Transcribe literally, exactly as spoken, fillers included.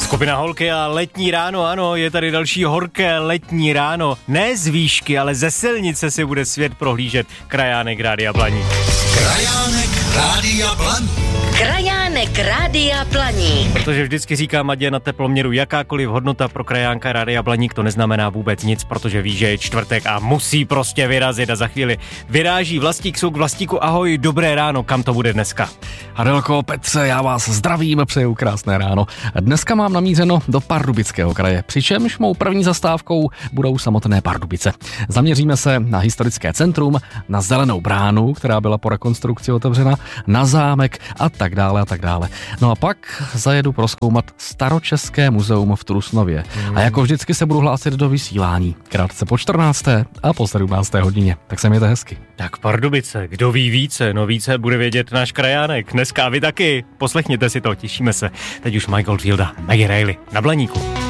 Skupina Holky a letní ráno, ano, je tady další horké letní ráno. Ne z výšky, ale ze silnice si bude svět prohlížet. Krajánek Rádia Blaník. Krajánek Rádia Blaník. Krajánek Rádia Blaník. Protože vždycky říká Madě na teploměru, jakákoliv hodnota pro krajánka Rádia Blaník to neznamená vůbec nic, protože ví, že je čtvrtek a musí prostě vyrazit a za chvíli vyráží Vlastík Souk. Vlastíku, ahoj, dobré ráno, kam to bude dneska? Adelko, Petře, já vás zdravím, přeju krásné ráno. Dneska mám namířeno do Pardubického kraje, přičemž mou první zastávkou budou samotné Pardubice. Zaměříme se na historické centrum, na Zelenou bránu, která byla po rekonstrukci otevřena, na zámek a tak dále a tak dále. No a pak zajedu prozkoumat Staročeské muzeum v Trusnově. A jako vždycky se budu hlásit do vysílání. Krátce po čtrnácté a po sedmnácté hodině. Tak se mějte hezky. Tak Pardubice, kdo ví více? No více bude vědět náš krajánek. Dneska vy taky. Poslechněte si to, těšíme se. Teď už Michael Fielda, Maggie Reilly na Blaníku.